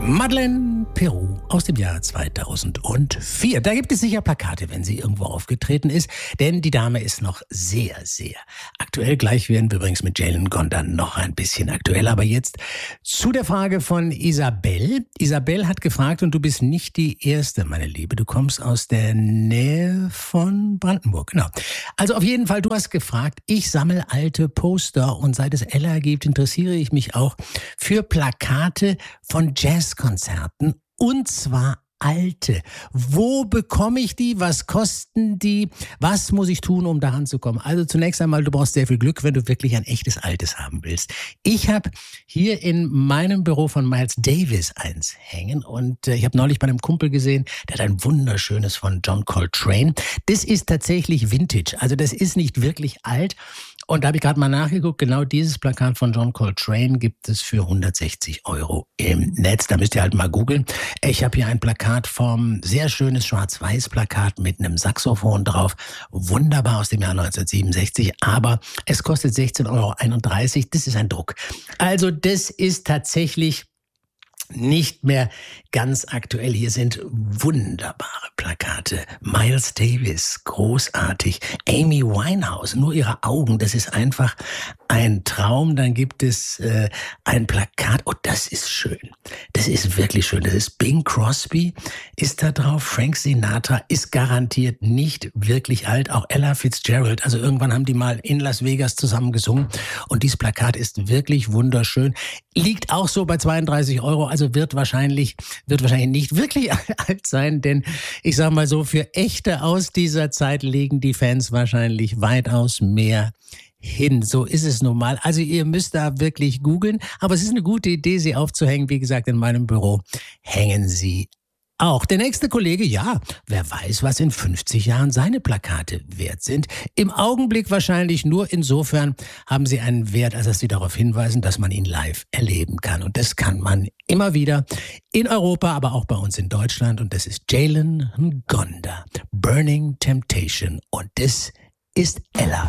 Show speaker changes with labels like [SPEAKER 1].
[SPEAKER 1] Madeleine Peru aus dem Jahr 2004. Da gibt es sicher Plakate, wenn sie irgendwo aufgetreten ist, denn die Dame ist noch sehr, sehr aktuell. Gleich werden wir übrigens mit Jalen Gonda noch ein bisschen aktueller. Aber jetzt zu der Frage von Isabel. Isabel hat gefragt, und du bist nicht die Erste, meine Liebe. Du kommst aus der Nähe von Brandenburg, genau. Also auf jeden Fall, du hast gefragt, ich sammle alte Poster und seit es Ella gibt, interessiere ich mich auch für Plakate von Jazzkonzerten, und zwar alte. Wo bekomme ich die? Was kosten die? Was muss ich tun, um daran zu kommen? Also zunächst einmal, du brauchst sehr viel Glück, wenn du wirklich ein echtes Altes haben willst. Ich habe hier in meinem Büro von Miles Davis eins hängen und ich habe neulich bei einem Kumpel gesehen, der hat ein wunderschönes von John Coltrane. Das ist tatsächlich Vintage, also das ist nicht wirklich alt. Und da habe ich gerade mal nachgeguckt, genau dieses Plakat von John Coltrane gibt es für 160 € im Netz. Da müsst ihr halt mal googeln. Ich habe hier ein Plakat vom sehr schönes Schwarz-Weiß-Plakat mit einem Saxophon drauf. Wunderbar aus dem Jahr 1967, aber es kostet 16,31 €. Das ist ein Druck. Also das ist tatsächlich nicht mehr ganz aktuell. Hier sind wunderbare Plakate. Miles Davis, großartig. Amy Winehouse, nur ihre Augen, das ist einfach ein Traum. Dann gibt es ein Plakat, oh, das ist schön. Das ist wirklich schön. Das ist Bing Crosby, ist da drauf. Frank Sinatra ist garantiert nicht wirklich alt. Auch Ella Fitzgerald. Also irgendwann haben die mal in Las Vegas zusammen gesungen. Und dieses Plakat ist wirklich wunderschön. Liegt auch so bei 32 €. Also wird wahrscheinlich nicht wirklich alt sein, denn ich sag mal so, für Echte aus dieser Zeit legen die Fans wahrscheinlich weitaus mehr hin. So ist es nun mal. Also ihr müsst da wirklich googeln, aber es ist eine gute Idee, sie aufzuhängen. Wie gesagt, in meinem Büro hängen sie auch. Der nächste Kollege, ja, wer weiß, was in 50 Jahren seine Plakate wert sind. Im Augenblick wahrscheinlich nur insofern haben sie einen Wert, als dass sie darauf hinweisen, dass man ihn live erleben kann. Und das kann man immer wieder in Europa, aber auch bei uns in Deutschland. Und das ist Jalen Gonda, Burning Temptation. Und das ist Ella.